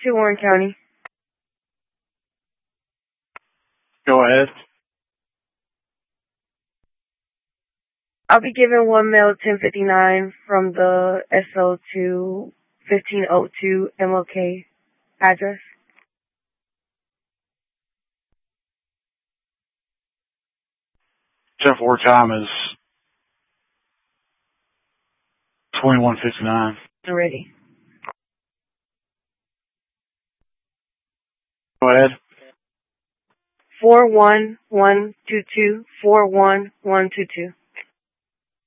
to Warren County. Go ahead. I'll be giving one mail 1059 from the SO to 1502 MLK address. 10-4 time is 21:59. Ready. Go ahead. 41122 41122.